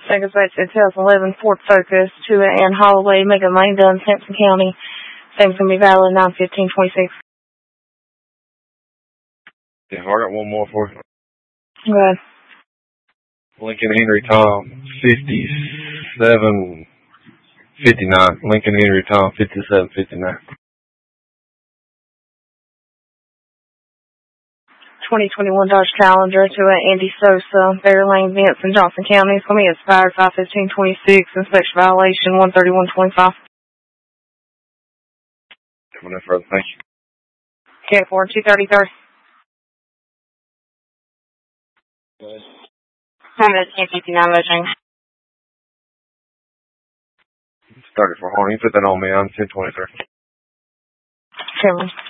Take us back to 2011 Ford Focus, 2 and Holloway, Mega Lane, Dunn, Sampson County. Same's going to be valid 9/15/26. Yeah, I got one more for you. Go ahead. Lincoln Henry Tom, 5759. Lincoln Henry Tom, 5759. 2021 Dodge Challenger to Andy Sosa, Bear Lane, Vince, Johnson County. It's going to be expired 5/15/26. Inspection violation 131.25. No further, thank you. Okay, for 233. I'm at 1059 measuring. Started for Horn. You put that on me. I'm 1023. Sure.